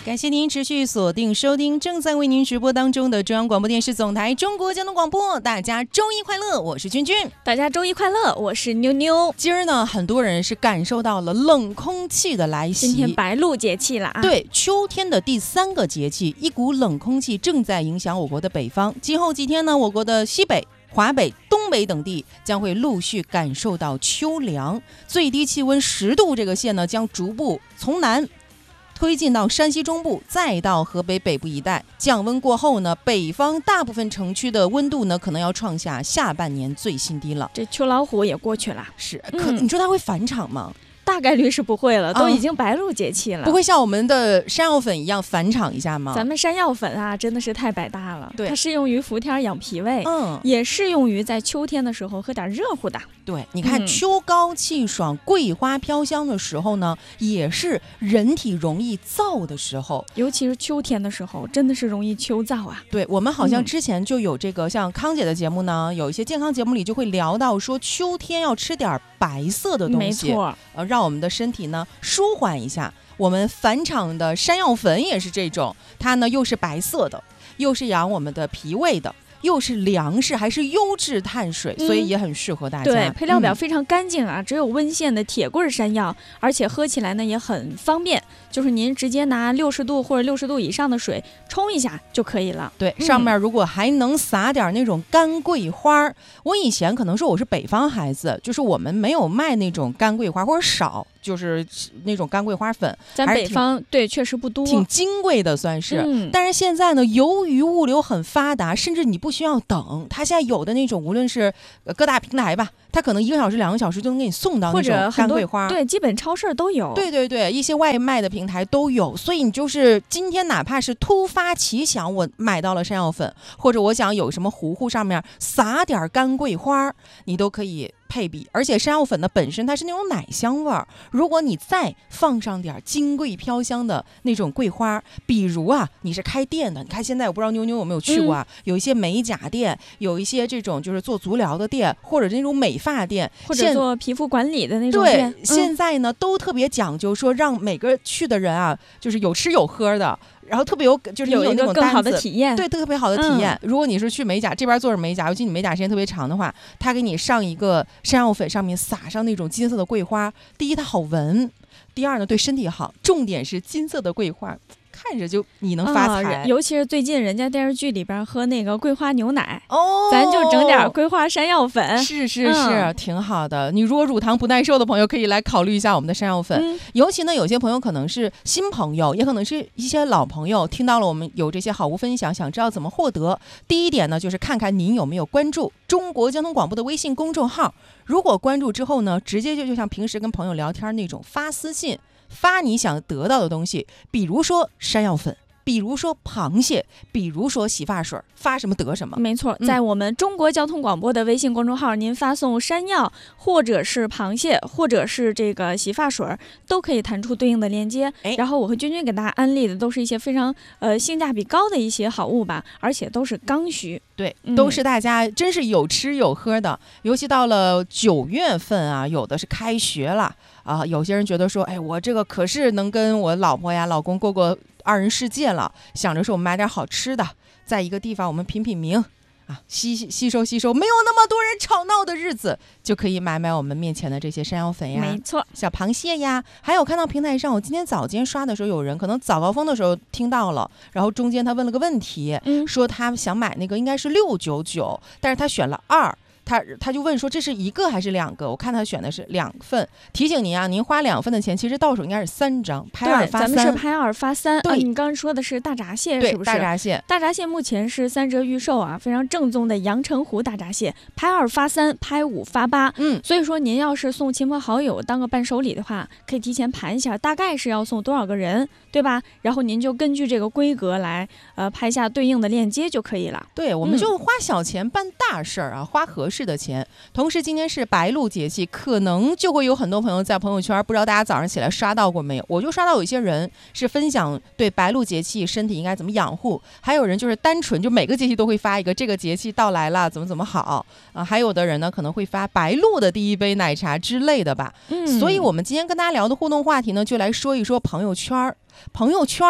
感谢您持续锁定收听正在为您直播当中的中央广播电视总台中国交通广播。大家周一快乐，我是君君。 大家周一快乐，我是妞妞。 今儿呢，很多人是感受到了冷空气的来袭。 今天白露节气了啊！ 对，秋天的第3个节气，一股冷空气正在影响我国的北方。今后几天呢，我国的西北、华北、东北等地将会陆续感受到秋凉，最低气温10度这个线呢，将逐步从南推进到山西中部，再到河北北部一带。降温过后呢，北方大部分城区的温度呢，可能要创下下半年最新低了。 这秋老虎也过去了， 是，你说它会返场吗？ 大概率是不会了，都已经白露节气了， 不会像我们的山药粉一样返场一下吗？ 咱们山药粉啊，真的是太百搭了。 对， 它适用于伏天养脾胃，也适用于在秋天的时候喝点热乎的。 对，你看秋高气爽、桂花飘香的时候呢，也是人体容易燥的时候， 尤其是秋天的时候，真的是容易秋燥啊。 对，我们好像之前就有这个，像康姐的节目呢，有一些健康节目里就会聊到说，秋天要吃点白色的东西， 没错， 让我们的身体呢舒缓一下。我们返场的山药粉也是这种，它呢又是白色的，又是养我们的脾胃的，又是粮食，还是优质碳水，所以也很适合大家。 对，配料表非常干净啊，只有温县的铁棍山药，而且喝起来呢也很方便，就是您直接拿60度或者60度以上的水冲一下就可以了。 对，上面如果还能撒点那种干桂花，我以前可能说我是北方孩子，就是我们没有卖那种干桂花，或者少，就是那种干桂花粉， 咱北方对确实不多， 挺金贵的算是。但是现在呢，由于物流很发达，甚至你不需要等，它现在有的那种无论是各大平台吧，它可能1个小时2个小时就能给你送到那种干桂花。 对，基本超市都有。 对对对，一些外卖的平台都有。所以你就是今天哪怕是突发奇想，我买到了山药粉，或者我想有什么糊糊上面撒点干桂花，你都可以配比。而且山药粉呢本身它是那种奶香味儿，如果你再放上点金桂飘香的那种桂花，比如啊你是开店的，你看现在我不知道妞妞有没有去过啊，有一些美甲店，有一些这种就是做足疗的店，或者那种美发店， 或者做皮肤管理的那种店。 对，现在呢都特别讲究，说让每个去的人啊就是有吃有喝的，然后特别就是有一个更好的体验。 对，特别好的体验。如果你是去美甲这边做着美甲，尤其你美甲时间特别长的话，他给你上一个山药粉，上面撒上那种金色的桂花，第一它好闻，第二呢对身体好，重点是金色的桂花看着就你能发财。 尤其是最近人家电视剧里边喝那个桂花牛奶， 咱就整点桂花山药粉。 是，挺好的。你如果乳糖不耐受的朋友可以来考虑一下我们的山药粉。尤其呢有些朋友可能是新朋友，也可能是一些老朋友，听到了我们有这些好物分享，想知道怎么获得。第一点呢就是看看您有没有关注中国交通广播的微信公众号，如果关注之后呢，直接就像平时跟朋友聊天那种发私信，发你想得到的东西，比如说山药粉，比如说螃蟹，比如说洗发水，发什么得什么。 没错，在我们中国交通广播的微信公众号，您发送山药或者是螃蟹或者是这个洗发水，都可以弹出对应的链接。然后我和君君给大家安利的都是一些非常性价比高的一些好物吧，而且都是刚需。 对，都是大家真是有吃有喝的。尤其到了9月份啊，有的是开学了啊，有些人觉得说，哎，我这个可是能跟我老婆呀、老公过2人世界了，想着说我们买点好吃的，在一个地方我们品名啊，吸收，没有那么多人吵闹的日子，就可以买我们面前的这些山药粉呀， 没错， 小螃蟹呀。还有看到平台上，我今天早间刷的时候，有人可能早高峰的时候听到了，然后中间他问了个问题，说他想买那个应该是699，但是他选了2。他就问说这是1个还是2个？我看他选的是2份。提醒您啊，您花2份的钱，其实到手应该是3张，拍2发3。 咱们是拍2发3。 对， 你刚刚说的是大闸蟹， 对， 是不是？ 大闸蟹， 大闸蟹目前是3折预售啊，非常正宗的阳澄湖大闸蟹，拍2发3，拍5发8。所以说您要是送亲朋好友当个伴手礼的话，可以提前盘一下，大概是要送多少个人，对吧？然后您就根据这个规格来拍下对应的链接就可以了。 对，我们就花小钱办大事儿啊，花合适的钱。同时今天是白露节气，可能就会有很多朋友在朋友圈，不知道大家早上起来刷到过没有？我就刷到有一些人是分享对白露节气身体应该怎么养护，还有人就是单纯就每个节气都会发一个这个节气到来了怎么好啊，还有的人呢可能会发白露的第一杯奶茶之类的吧。所以我们今天跟大家聊的互动话题呢，就来说一说朋友圈。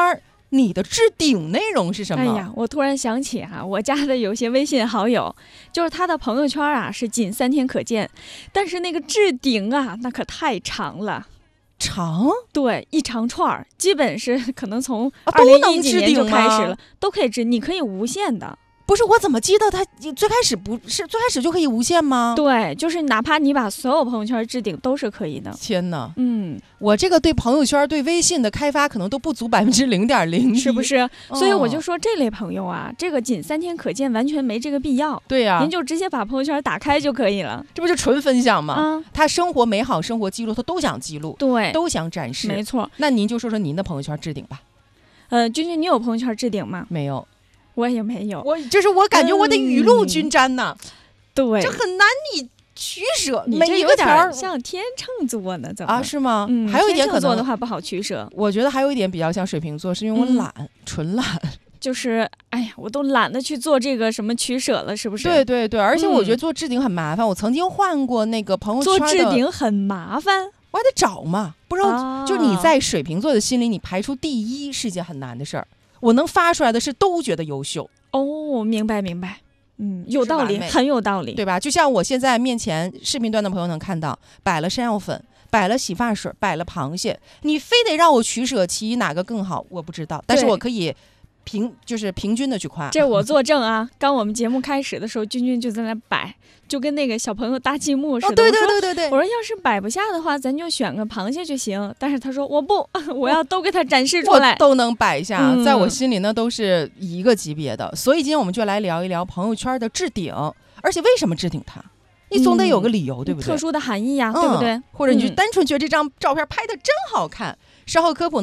你的置顶内容是什么？ 哎呀，我突然想起我加的有些微信好友，就是他的朋友圈是仅3天可见，但是那个置顶那可太长了。 长？ 对，一长串，基本是可能从 2010 几年就开始了，都可以置，你可以无限的。 不是，我怎么记得他最开始就可以无限吗？ 对，就是哪怕你把所有朋友圈置顶都是可以的。 天哪，我这个对朋友圈、对微信的开发可能都不足0.01%， 是不是？所以我就说这类朋友这个仅3天可见，完全没这个必要。 对呀， 您就直接把朋友圈打开就可以了， 这不就纯分享吗？他生活美好生活记录，他都想记录， 对， 都想展示， 没错。 那您就说说您的朋友圈置顶吧。 君君，你有朋友圈置顶吗？ 没有。 我也没有， 我感觉我得雨露均沾呐， 对， 这很难以取舍。 你这有点像天秤座呢，怎么是吗？还有一点可能天秤座的话不好取舍。 我觉得还有一点比较像水瓶座，是因为我懒，纯懒。 就是我都懒得去做这个什么取舍了，是不是？ 对对对，而且我觉得做置顶很麻烦。我曾经换过那个朋友圈做置顶很麻烦， 我还得找嘛，不知道。就你在水瓶座的心里，你排出第一是件很难的事儿。我能发出来的是都觉得优秀。 明白，有道理，很有道理， 对吧？就像我现在面前视频端的朋友能看到，摆了山药粉，摆了洗发水，摆了螃蟹，你非得让我取舍其一哪个更好，我不知道，但是我可以就是平均的去夸。 这我作证啊！刚我们节目开始的时候，君君就在那摆，就跟那个小朋友搭积木似的。 对对对对对。 我说要是摆不下的话，咱就选个螃蟹就行。但是他说我不，我要都给他展示出来。 我都能摆下，在我心里呢都是一个级别的。所以今天我们就来聊一聊朋友圈的置顶，而且为什么置顶它？你总得有个理由，对不对？ 特殊的含义呀，对不对？ 或者你就单纯觉得这张照片拍的真好看。稍后科普。